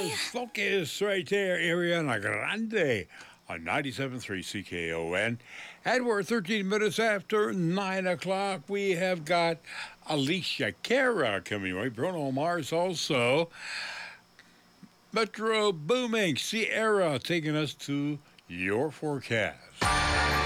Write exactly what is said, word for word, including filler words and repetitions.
Focus right there, Ariana Grande on ninety-seven point three C K O N. And we're thirteen minutes after nine o'clock. We have got Alicia Cara coming away. Bruno Mars also. Metro Booming, Sierra taking us to your forecast.